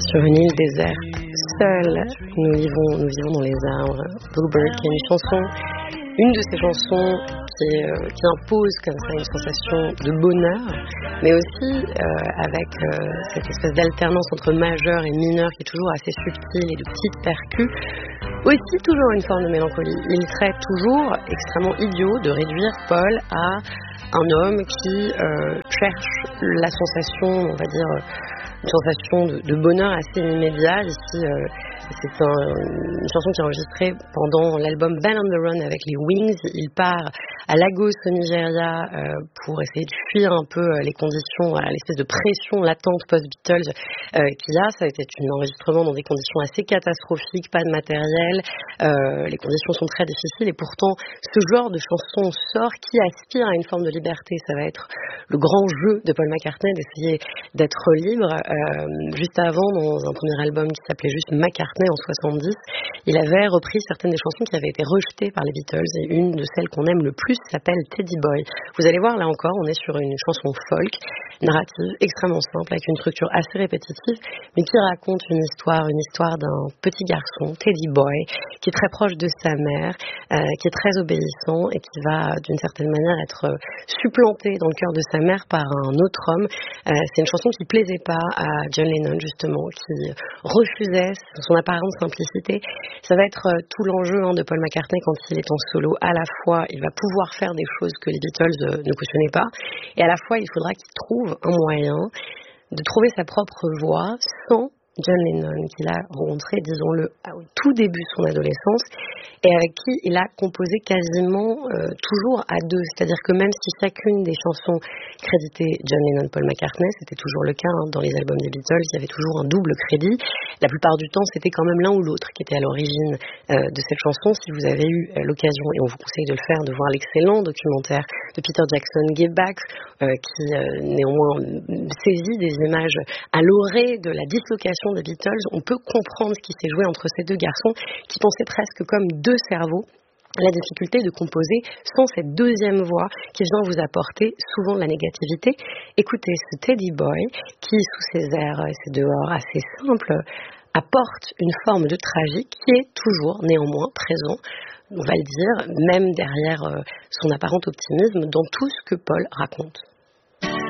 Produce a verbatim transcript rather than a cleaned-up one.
sur une île déserte, seuls, nous vivons, nous vivons dans les arbres. Bluebird, qui est une chanson, une de ces chansons qui, euh, qui impose comme ça une sensation de bonheur, mais aussi euh, avec euh, cette espèce d'alternance entre majeur et mineur qui est toujours assez subtile et de petites percus. Aussi toujours une forme de mélancolie. Il serait toujours extrêmement idiot de réduire Paul à un homme qui euh, cherche la sensation, on va dire, une sensation de, de bonheur assez immédiat. Ici, euh, c'est un, une chanson qui est enregistrée pendant l'album Band on the Run avec les Wings. Il part à Lagos au Nigeria euh, pour essayer de fuir un peu les conditions, voilà, l'espèce de pression latente post-Beatles euh, qu'il y a. Ça a été un enregistrement dans des conditions assez catastrophiques, pas de matériel, euh, les conditions sont très difficiles et pourtant ce genre de chanson sort qui aspire à une forme de liberté. Ça va être le grand jeu de Paul McCartney d'essayer d'être libre. Euh, juste avant, dans un premier album qui s'appelait juste McCartney en soixante-dix, il avait repris certaines des chansons qui avaient été rejetées par les Beatles et une de celles qu'on aime le plus s'appelle Teddy Boy. Vous allez voir, là encore, on est sur une chanson folk, narrative, extrêmement simple, avec une structure assez répétitive, mais qui raconte une histoire, une histoire d'un petit garçon, Teddy Boy, qui est très proche de sa mère, euh, qui est très obéissant et qui va, d'une certaine manière, être supplanté dans le cœur de sa mère par un autre homme. Euh, c'est une chanson qui plaisait pas à John Lennon, justement, qui refusait son apparente simplicité. Ça va être euh, tout l'enjeu hein, de Paul McCartney quand il est en solo. À la fois, il va pouvoir faire des choses que les Beatles euh, ne cautionnaient pas, et à la fois, il faudra qu'il trouve un moyen de trouver sa propre voix sans John Lennon, qu'il a rencontré, disons-le, au tout début de son adolescence, et avec qui il a composé quasiment euh, toujours à deux. C'est-à-dire que même si chacune des chansons créditées John Lennon, Paul McCartney, c'était toujours le cas hein, dans les albums des Beatles, il y avait toujours un double crédit. La plupart du temps, c'était quand même l'un ou l'autre qui était à l'origine euh, de cette chanson. Si vous avez eu euh, l'occasion, et on vous conseille de le faire, de voir l'excellent documentaire de Peter Jackson, Give Back, euh, qui euh, néanmoins saisit des images à l'orée de la dislocation des Beatles, on peut comprendre ce qui s'est joué entre ces deux garçons qui pensaient presque comme deux cerveaux. La difficulté de composer sans cette deuxième voix qui vient vous apporter souvent de la négativité. Écoutez ce Teddy Boy qui, sous ses airs et ses dehors assez simples, apporte une forme de tragique qui est toujours néanmoins présent, on va le dire, même derrière son apparent optimisme dans tout ce que Paul raconte.